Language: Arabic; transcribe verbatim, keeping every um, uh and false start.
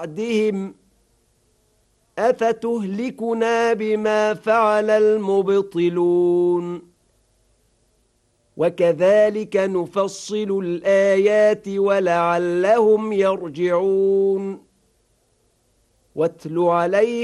بعدهم أفتهلكنا بما فعل المبطلون وكذلك نفصل الآيات ولعلهم يرجعون واتل عليهم